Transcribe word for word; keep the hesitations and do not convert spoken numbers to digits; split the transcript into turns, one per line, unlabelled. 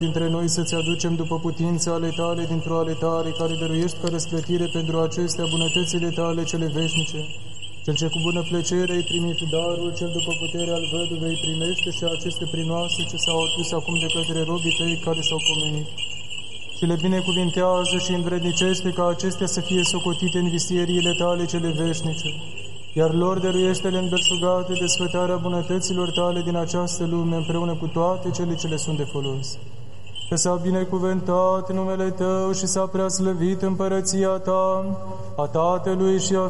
dintre noi să-ți aducem după putința ale tale, dintr-o ale tale, care dăruiești ca răsplătire pentru acestea bunătățile tale cele veșnice. Cel ce cu bună plăcere ai primit darul, cel după putere al văduvei primește și aceste prinoase ce s-au adus acum de către robii tăi care s-au pomenit. Și le binecuvintează și învrednicește ca acestea să fie socotite în visieriile tale cele veșnice, iar lor dăruiește-le îmbelșugate de sfătarea bunătăților tale din această lume, împreună cu toate cele ce le sunt de folos. Că s-a binecuvântat numele Tău și s-a preaslăvit împărăția Ta, a Tatălui și a